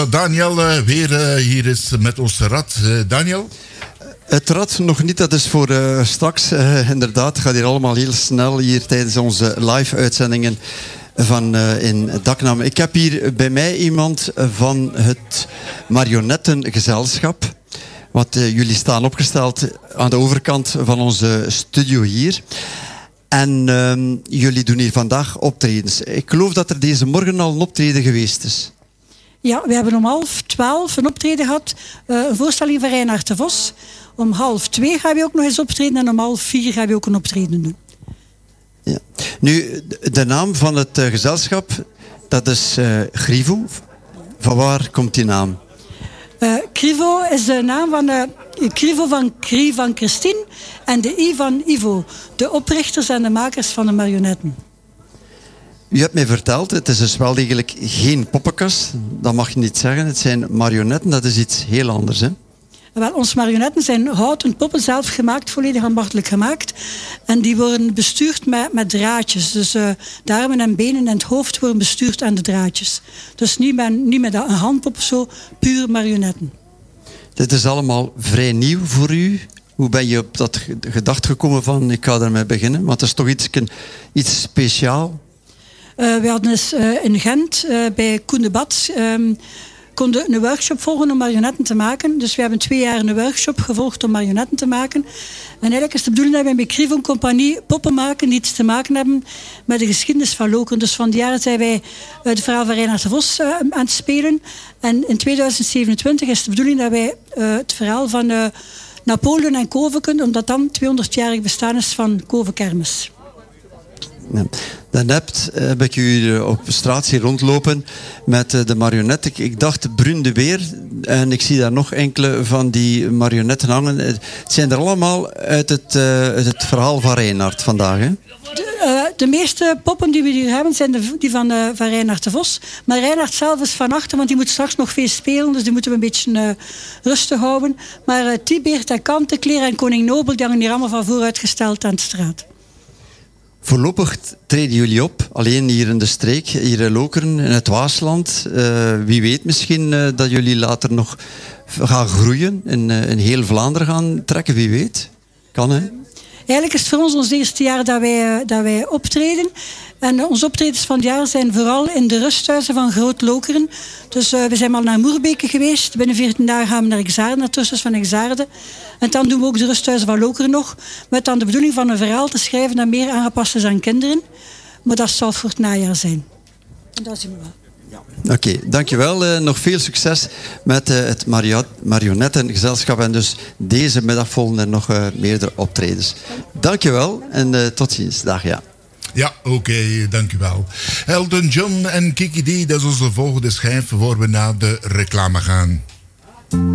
Daniel weer hier is met ons rad. Daniel? Het rad nog niet, dat is voor straks. Inderdaad, het gaat hier allemaal heel snel hier tijdens onze live-uitzendingen van in Daknam. Ik heb hier bij mij iemand van het Marionettengezelschap. Want jullie staan opgesteld aan de overkant van onze studio hier. En jullie doen hier vandaag optredens. Ik geloof dat er deze morgen al een optreden geweest is. Ja, we hebben om 11:30 een optreden gehad. Een voorstelling van Reinhard de Vos. Om 1:30 gaan we ook nog eens optreden. En om 3:30 gaan we ook een optreden doen. Ja. Nu, de naam van het gezelschap, dat is Grivo. Van waar komt die naam? Grivo is de naam van Grivo van Christine en de I van Ivo. De oprichters en de makers van de marionetten. U hebt mij verteld, het is dus wel degelijk geen poppenkast. Dat mag je niet zeggen. Het zijn marionetten, dat is iets heel anders, hè? Wel, onze marionetten zijn houten poppen, zelf gemaakt, volledig ambachtelijk gemaakt. En die worden bestuurd met draadjes. Dus de armen en benen en het hoofd worden bestuurd aan de draadjes. Dus niet met een handpop of zo, puur marionetten. Dit is allemaal vrij nieuw voor u. Hoe ben je op dat gedacht gekomen van, ik ga ermee beginnen? Want het is toch iets speciaals. We hadden eens in Gent bij Koen de Bad konden een workshop volgen om marionetten te maken. Dus we hebben 2 jaar een workshop gevolgd om marionetten te maken. En eigenlijk is de bedoeling dat wij met Grivo Compagnie poppen maken die iets te maken hebben met de geschiedenis van Lokeren. Dus van die jaren zijn wij het verhaal van Reinhard de Vos aan het spelen. En in 2027 is de bedoeling dat wij het verhaal van Napoleon en Koveken, omdat dan 200-jarig bestaan is van Kovenkermis. Ja. Daarnet heb ik u op straat zien rondlopen met de marionet. Ik dacht Brun de Beer en ik zie daar nog enkele van die marionetten hangen. Het zijn er allemaal uit het verhaal van Reinhard vandaag, hè? De meeste poppen die we hier hebben zijn die van Reinhard de Vos. Maar Reinhard zelf is van achter, want die moet straks nog veel spelen. Dus die moeten we een beetje rustig houden. Maar Tibeert en Kantenkleer en Koning Nobel die hangen hier allemaal van vooruitgesteld aan de straat. Voorlopig treden jullie op, alleen hier in de streek, hier in Lokeren, in het Waasland. Wie weet misschien dat jullie later nog gaan groeien, in heel Vlaanderen gaan trekken, wie weet. Kan, hè? Eigenlijk is het voor ons eerste jaar dat wij optreden. En onze optredens van het jaar zijn vooral in de rusthuizen van Groot Lokeren. Dus we zijn al naar Moerbeke geweest. Binnen 14 dagen gaan we naar Exaarden, naar Tussens van Exaarden. En dan doen we ook de rusthuizen van Lokeren nog. Met dan de bedoeling van een verhaal te schrijven dat meer aangepast is aan kinderen. Maar dat zal voor het najaar zijn. En dat zien we wel. Oké, dankjewel. Nog veel succes met het Marionettengezelschap. En dus deze middag volgen er nog meerdere optredens. Dankjewel en tot ziens. Dag, ja. Ja, oké, dankjewel. Elton John en Kiki D, dat is onze volgende schijf voor we naar de reclame gaan.